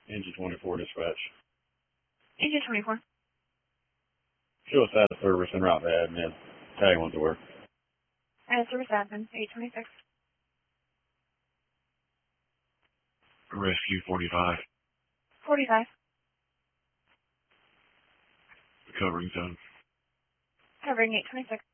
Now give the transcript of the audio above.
Engine 24 dispatch. Engine 24. Show us out of service and route to admin. Tag wants to work. Service admin, 826. Rescue 45. 45. Recovering zone. Covering 826.